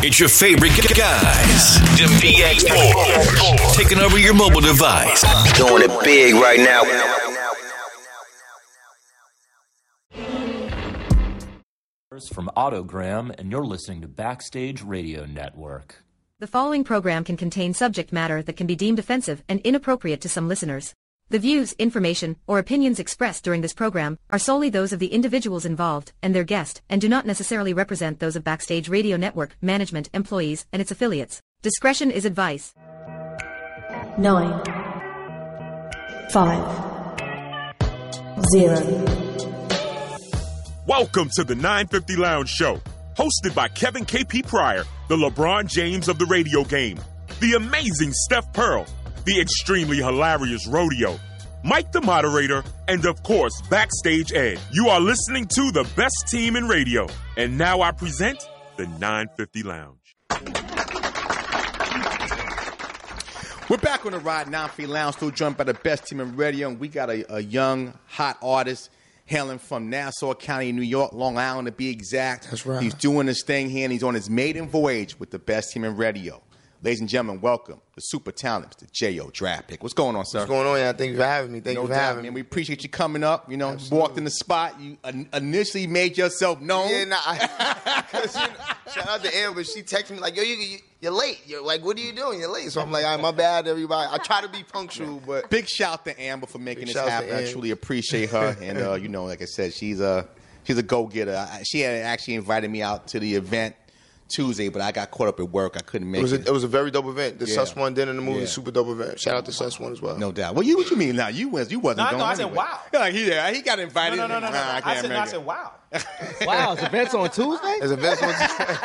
It's your favorite guys, the PX Boys, taking over your mobile device. Doing it big right now. From Autogram, and you're listening to Backstage Radio Network. The following program can contain subject matter that can be deemed offensive and inappropriate to some listeners. The views, information, or opinions expressed during this program are solely those of the individuals involved and their guest, and do not necessarily represent those of Backstage Radio Network, management, employees, and its affiliates. Discretion is advice. 9, 5, 0. Welcome to the 950 Lounge Show, hosted by Kevin KP Pryor, the LeBron James of the radio game, the amazing Steph Pearl, the extremely hilarious Rodeo, Mike the moderator, and of course, Backstage Ed. You are listening to the best team in radio. And now I present the 950 Lounge. We're back on the ride, 950 Lounge, still joined by the best team in radio, and we got a young, hot artist hailing from Nassau County, New York, Long Island to be exact. That's right. He's doing his thing here, and he's on his maiden voyage with the best team in radio. Ladies and gentlemen, welcome the super talented, the J.O. Draft Pick. What's going on, sir? What's going on? Yeah, thank you for having me. Thank you for having me. We appreciate you coming up. You know, Absolutely. walked in the spot. You initially made yourself known. Yeah, shout out to Amber. She texted me like, yo, you're late. You're like, what are you doing? You're late. So I'm like, all right, my bad, everybody. I try to be punctual, but. Big shout to Amber for making this happen. I truly appreciate her. And, you know, like I said, she's a go-getter. She had actually invited me out to the event Tuesday, but I got caught up at work. I couldn't make it. It was a very dope event. The Sus One dinner in the movie, super dope event. Shout out to Sus One as well. No doubt. Well, what you mean now? You wasn't going No, I anyway. said wow. Like, he got invited. No. I said wow. Wow, it's events on Tuesday? It's events on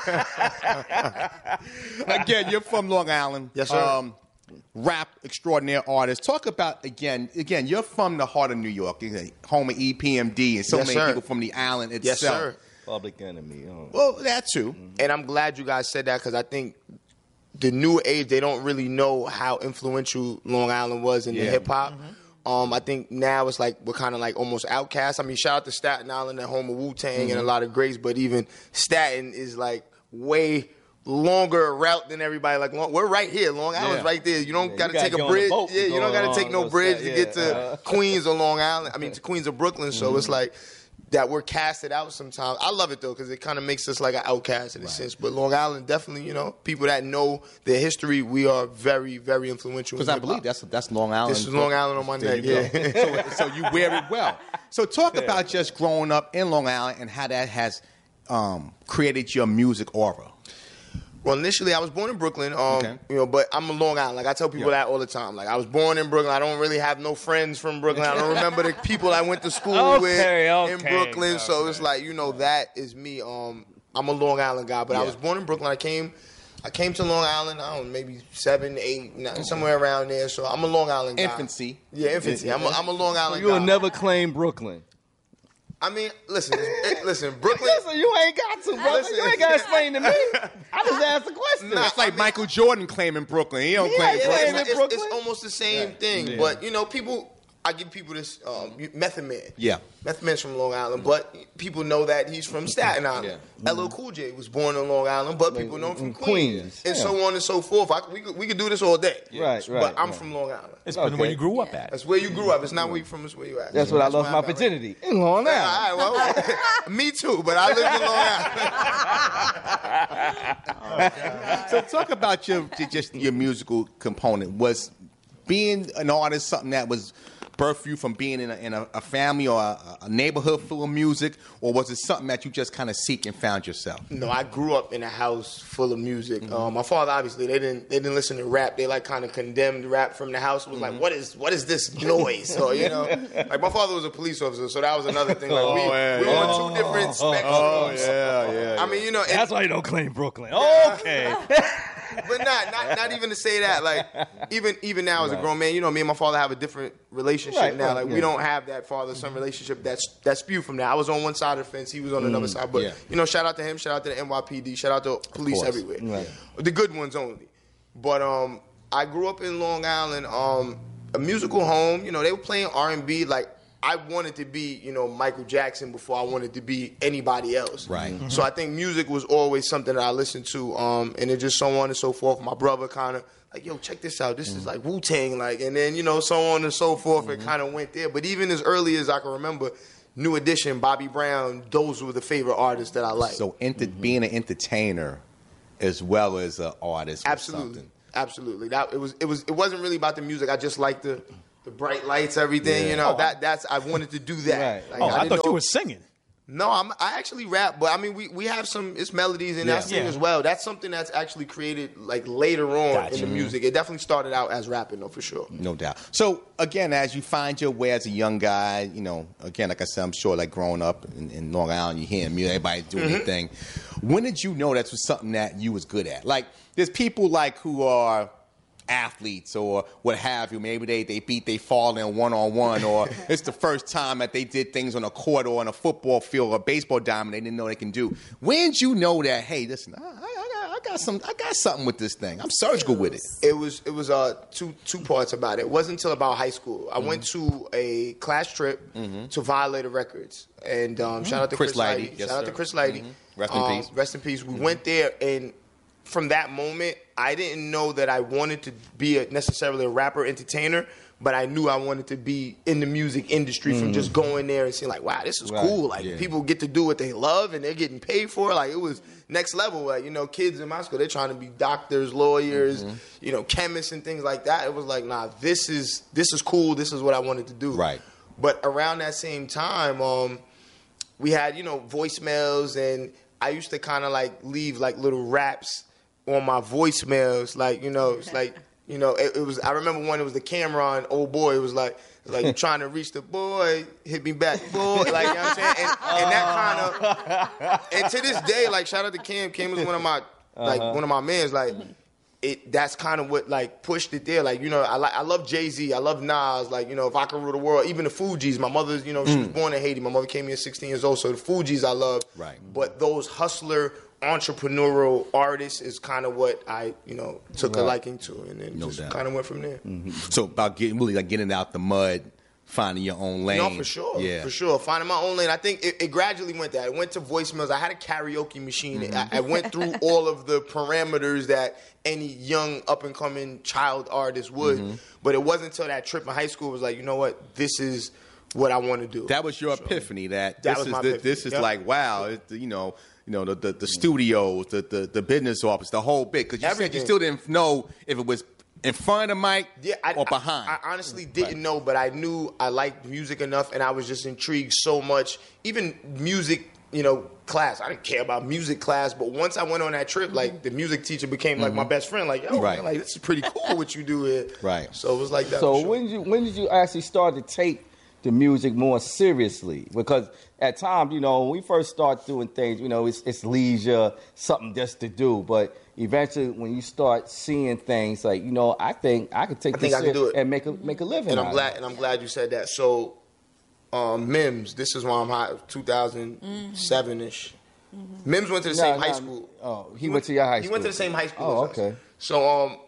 Tuesday. Again, you're from Long Island. Yes, sir. Rap extraordinaire artist. Talk about, again, you're from the heart of New York, home of EPMD, and so many people from the island itself. Yes, sir. Public Enemy. Oh. Well, that too. And I'm glad you guys said that because I think the new age, they don't really know how influential Long Island was in the hip-hop. Mm-hmm. I think now it's like we're kind of like almost outcast. I mean, shout out to Staten Island, at home of Wu-Tang and a lot of greats, but even Staten is like way longer route than everybody. Like we're right here. Long Island's right there. You don't got to take a bridge. Yeah, you don't got to take no bridge to get to Queens or Long Island. I mean, to Queens or Brooklyn. So it's like that we're casted out sometimes. I love it though because it kind of makes us like an outcast in a sense. But Long Island definitely, you know, people that know their history, we are very, very influential. Because I believe that's Long Island. This is Long Island on my neck. Yeah. So you wear it well. So talk about just growing up in Long Island and how that has created your music aura. Well, initially, I was born in Brooklyn, you know, but I'm a Long Island. Like, I tell people that all the time. Like, I was born in Brooklyn. I don't really have no friends from Brooklyn. I don't remember the people I went to school with in Brooklyn. So it's like, you know, that is me. I'm a Long Island guy, but I was born in Brooklyn. I came to Long Island, I don't know, maybe 7, 8, 9, somewhere around there. So I'm a Long Island guy. Infancy. Yeah, infancy. I'm a Long Island guy. You'll never claim Brooklyn. I mean, listen, Brooklyn. Listen, you ain't got to, brother. You ain't got to explain to me. I just asked a question. It's like Michael Jordan claiming Brooklyn. He don't claim Brooklyn. It's almost the same thing. But, you know, I give people this Method Man. Yeah. Method Man's from Long Island, but people know that he's from Staten Island. LL Cool J was born in Long Island, but people know him from Queens. And so on and so forth. We could do this all day. Right. But I'm from Long Island. It's where you grew up at. That's where you grew up. It's not where you're from, it's where you at. That's what I lost my virginity. In Long Island. All right, well, me too, but I live in Long Island. So talk about your musical component. Was being an artist something that was birthed you from being in a family or a neighborhood full of music, or was it something that you just kind of seek and found yourself? No, I grew up in a house full of music. My father, obviously, they didn't listen to rap. They like kind of condemned rap from the house. It was like, what is this noise? So, you know, like my father was a police officer, so that was another thing. Like we were on 2 different spectrums. Oh yeah. I mean, you know, that's why you don't claim Brooklyn. Okay. But not even to say that. Like even now as a grown man, you know, me and my father have a different relationship now. Like we don't have that father-son relationship that's spewed from that. I was on one side of the fence, he was on another side. But you know, shout out to him, shout out to the NYPD, shout out to police everywhere. Right. The good ones only. But I grew up in Long Island, a musical home. You know, they were playing R&B like I wanted to be, Michael Jackson before I wanted to be anybody else. Right. Mm-hmm. So I think music was always something that I listened to, and it just so on and so forth. My brother kind of like, yo, check this out. This is like Wu-Tang, like, and then, so on and so forth. It kind of went there. But even as early as I can remember, New Edition, Bobby Brown, those were the favorite artists that I liked. So being an entertainer as well as an artist. Absolutely. Absolutely. It wasn't really about the music. I just liked the bright lights, everything. That's I wanted to do that. Right. Like, I thought you were singing. No, I actually rap, but I mean we have it's melodies and I sing as well. That's something that's actually created like later on in the music. It definitely started out as rapping though, for sure. No doubt. So again, as you find your way as a young guy, again, like I said, I'm sure like growing up in Long Island, you hear music, everybody doing their thing. When did you know that was something that you was good at? Like there's people like who are athletes or what have you. Maybe they beat they fall in one-on-one, or it's the first time that they did things on a court or on a football field or a baseball diamond they didn't know they can do. When did you know that, hey, listen, I got something with this thing. I'm surgical with it. It was two parts about it. It wasn't until about high school. I went to a class trip to Violator Records. And shout out to Chris Lighty. Yes, shout out to Chris Lighty. Rest in peace. Rest in peace. We went there, and from that moment, I didn't know that I wanted to be necessarily a rapper entertainer, but I knew I wanted to be in the music industry from just going there and seeing like, wow, this is cool. Like people get to do what they love and they're getting paid for it. Like it was next level. Like, kids in my school, they're trying to be doctors, lawyers, chemists and things like that. It was like, nah, this is cool. This is what I wanted to do. Right. But around that same time, we had, voicemails, and I used to kind of like leave like little raps on my voicemails, like, it's like, it was, I remember when it was the Cameron, old boy, it was like trying to reach the boy, hit me back, boy, like, you know what I'm saying? And that kind of, and to this day, like, shout out to Cam was one of my mans, like, that's kind of what, like, pushed it there, like, I love Jay-Z, I love Nas, like, if I could rule the world, even the Fugees, my mother's, she was born in Haiti, my mother came here at 16 years old, so the Fugees I love, right. But those hustler, entrepreneurial artists is kind of what I, took a liking to, and then just kind of went from there. So about getting out the mud, finding your own lane. No, for sure, for sure. Finding my own lane. I think it gradually went that. I went to voicemails. I had a karaoke machine. I went through all of the parameters that any young up and coming child artist would, but it wasn't until that trip in high school was like, you know what, this is what I want to do. That was your epiphany. This is like, wow, the studios, the business office, the whole bit. Because you said you still didn't know if it was in front of the mic or behind. I honestly didn't know, but I knew I liked music enough, and I was just intrigued so much. Even music, class. I didn't care about music class, but once I went on that trip, like, the music teacher became like my best friend. Like, yo, man, like, this is pretty cool what you do here. Right. So it was like that. So when did you actually start to take the music more seriously? Because at times, when we first start doing things, it's leisure, something just to do. But eventually, when you start seeing things like, I think I could take this I can do it and make a living. And I'm glad you said that. So, Mims, this is why I'm high, 2007-ish. Mims went to the same high school. Oh, he went to your high school. He went to the same high school. Oh, okay. So,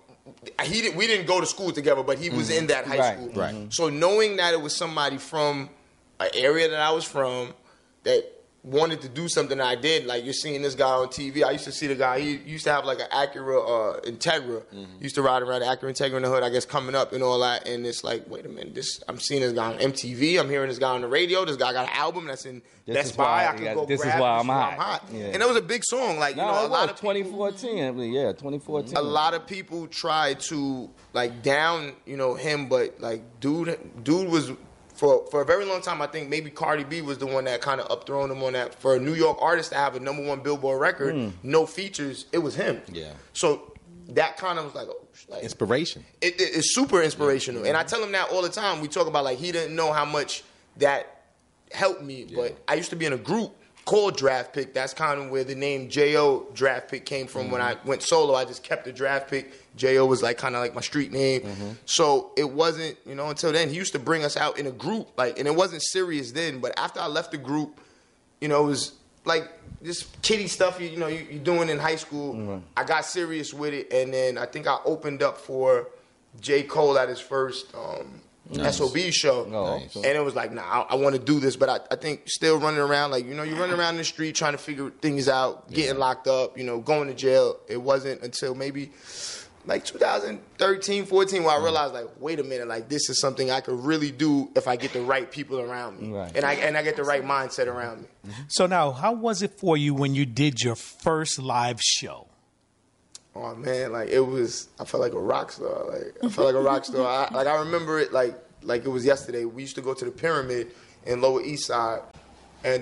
we didn't go to school together, but he was in that high school. Right. So knowing that it was somebody from an area that I was from that wanted to do something that I did, like you're seeing this guy on TV. I used to see the guy, he used to have like an Acura Integra. Used to ride around the Acura Integra in the hood, I guess, coming up and all that. And it's like, wait a minute, I'm seeing this guy on MTV. I'm hearing this guy on the radio. This guy got an album that's in Best Buy. I can go grab. This is why I'm hot. Yeah. And that was a big song. Like, a lot of 2014. 2014. A lot of people tried to like down, him, but like dude was for a very long time. I think maybe Cardi B was the one that kind of upthrown him on that. For a New York artist to have a #1 Billboard record, no features, it was him. Yeah. So that kind of was like inspiration. It's super inspirational, and I tell him that all the time. We talk about like he didn't know how much that helped me, but I used to be in a group called Draft Pick. That's kind of where the name J.O. Draft Pick came from. When I went solo, I just kept the Draft Pick. J.O. was like kind of like my street name. So it wasn't, until then. He used to bring us out in a group, and it wasn't serious then. But after I left the group, it was like this kiddie stuff you're doing in high school. I got serious with it, and then I think I opened up for J. Cole at his first SOB show. Nice. And it was like, nah, I want to do this. But I think still running around, like, you know, you're running around in the street trying to figure things out, getting locked up, you know, going to jail. It wasn't until maybe like 2013, 14 where I realized, like, wait a minute, like, this is something I could really do if I get the right people around me. Right. And I get the right mindset around me. So now, how was it for you when you did your first live show? Oh man, like I felt like a rock star. Like I felt like a rock star. I remember it like it was yesterday. We used to go to the Pyramid in Lower East Side, and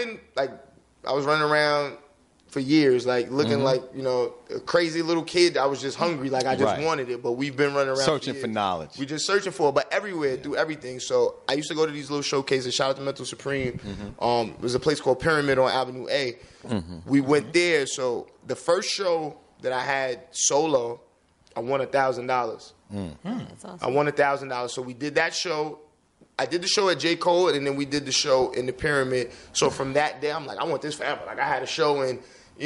I was running around for years, like looking like, you know, a crazy little kid. I was just hungry, like I just wanted it. But we've been running around searching for knowledge. We're just searching for it, but everywhere, through everything. So I used to go to these little showcases. Shout out to Mental Supreme. It was a place called Pyramid on Avenue A. We went there. So the first show that I had solo, I won $1,000. That's awesome. I won $1,000. So we did that show. I did the show at J. Cole, and then we did the show in the Pyramid. So from that day, I'm like, I want this forever. Like I had a show in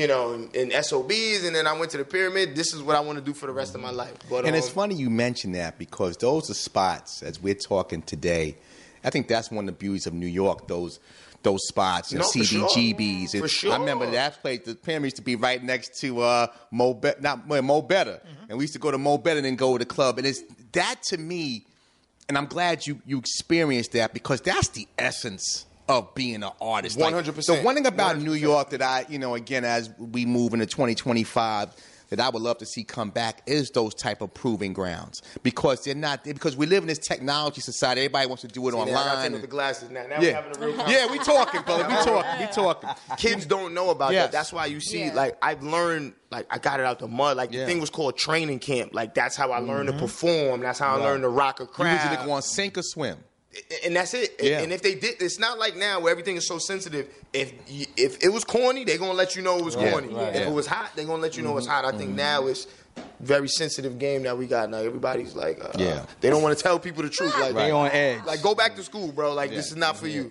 SOBs, and then I went to the Pyramid. This is what I want to do for the rest of my life. But and it's funny you mention that, because those are spots, as we're talking today, I think that's one of the beauties of New York, those spots, and CBGBs. For sure. I remember that place, the Pyramid used to be right next to Mo Better. And we used to go to Mo Better and then go to the club. And it's that to me, and I'm glad you experienced that, because that's the essence of being an artist. 100%. The one thing about 100%. New York that I, again, as we move into 2025, that I would love to see come back is those type of proving grounds, because because we live in this technology society. Everybody wants to do it online. I got the glasses now. Now we're having a real conversation. Yeah, we talking, brother. We talking. Kids don't know about that. That's why you see, like, I've learned, like, I got it out the mud. Like, the thing was called training camp. Like, that's how I learned to perform. That's how I learned to rock a crowd. You usually go on sink or swim. And that's it. Yeah. And if they did, it's not like now where everything is so sensitive. If it was corny, they're going to let you know it was corny. If it was hot, they're going to let you know it's hot. I think now it's very sensitive game that we got now. Everybody's like, they don't want to tell people the truth. Like, They on edge. Like, go back to school, bro. Like, this is not for you.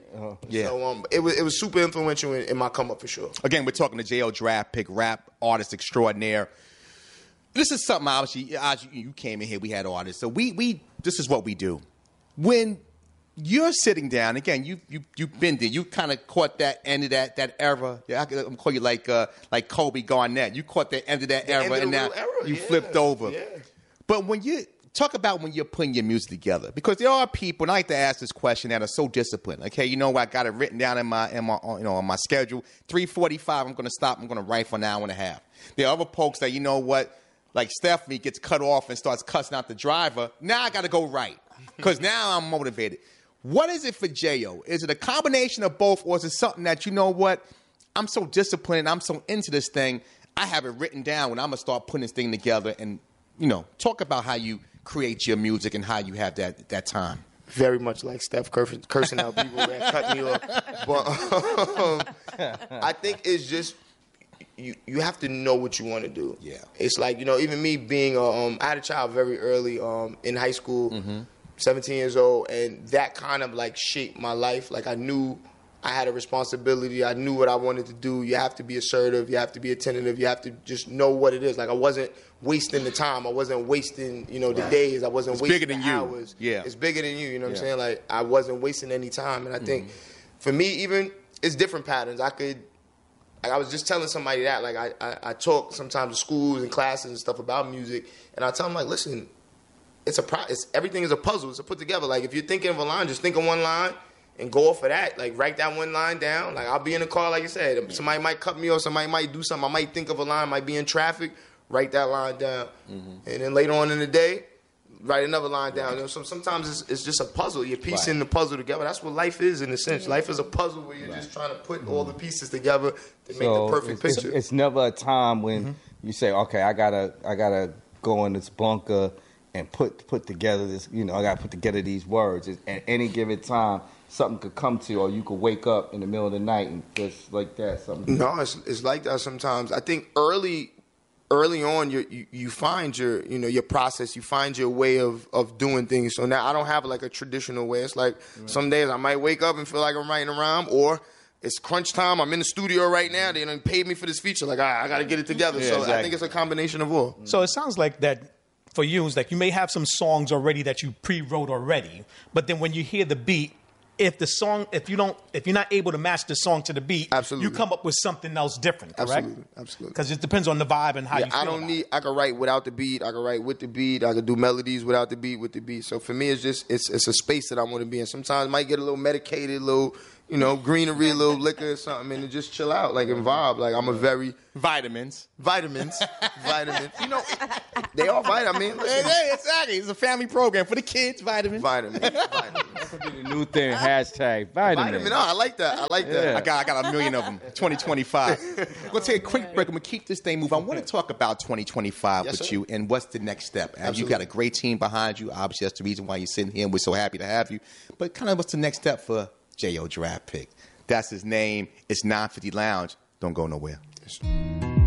So it was super influential in my come up for sure. Again, we're talking to JL Draft Pick, rap artist extraordinaire. This is something, obviously, you came in here, we had artists. So this is what we do. When you're sitting down, again, you've been there. You kind of caught that end of that era. Yeah, I'm call you like Kobe Garnett. You caught the end of that era, and now you flipped over. Yeah. But when you talk about when you're putting your music together, because there are people, and I like to ask this question, that are so disciplined. Okay, I got it written down in my on my schedule. 3:45, I'm going to stop. I'm going to write for an hour and a half. There are other folks that like Stephanie gets cut off and starts cussing out the driver. Now I got to go write, because now I'm motivated. What is it for J.O.? Is it a combination of both, or is it something that, I'm so disciplined, I'm so into this thing, I have it written down when I'm going to start putting this thing together, and, talk about how you create your music and how you have that time. Very much like Steph cursing out people that cut me off. But I think it's just, you have to know what you want to do. Yeah. It's like, even me being, I had a child very early in high school. 17 years old, and that kind of like shaped my life. Like, I knew I had a responsibility. I knew what I wanted to do. You have to be assertive. You have to be attentive. You have to just know what it is. Like, I wasn't wasting the time. I wasn't wasting, the days. I wasn't wasting the hours. Yeah. It's bigger than you, what I'm saying? Like, I wasn't wasting any time. And I think for me, even, it's different patterns. I was just telling somebody that, like, I talk sometimes to schools and classes and stuff about music, and I tell them, like, listen, everything is a puzzle. It's a put together. Like, if you're thinking of a line, just think of one line and go off of that. Like, write that one line down. Like, I'll be in the car, like you said. Somebody might cut me off. Somebody might do something. I might think of a line. Might be in traffic. Write that line down. And then later on in the day, write another line down. So sometimes it's just a puzzle. You're piecing the puzzle together. That's what life is, in a sense. Life is a puzzle where you're just trying to put all the pieces together to make the perfect picture. It's never a time when you say, okay, I gotta go in this bunker and put together this, I got to put together these words. At any given time, something could come to you, or you could wake up in the middle of the night and just like that. Something. No, it's like that sometimes. I think early on, you find your process. You find your way of doing things. So now I don't have like a traditional way. It's like some days I might wake up and feel like I'm writing a rhyme, or it's crunch time. I'm in the studio right now. They done paid me for this feature. Like, I got to get it together. So exactly. I think it's a combination of all. So it sounds like that for you is like you may have some songs already that you pre-wrote already, but then when you hear the beat, if you're not able to match the song to the beat, absolutely, you come up with something else different, correct? Absolutely. Because it depends on the vibe and how you feel. I can write without the beat, I can write with the beat, I can do melodies without the beat, with the beat. So for me, it's a space that I want to be in. Sometimes I might get a little medicated, a little, greenery, a little liquor or something, and just chill out, like, and vibe. Like, I'm a very... Vitamins. They are vitamins. Hey, exactly. It's a family program for the kids, vitamins. Vitamins. That's gonna be the new thing, hashtag vitamin. No, I like that. Yeah. I got a million of them. 2025. We're going to take a quick break. I'm going to keep this thing moving. I want to talk about 2025 with you and what's the next step. You've got a great team behind you. Obviously, that's the reason why you're sitting here, and we're so happy to have you. But kind of what's the next step for J.O. Draft Pick? That's his name. It's 950 Lounge. Don't go nowhere.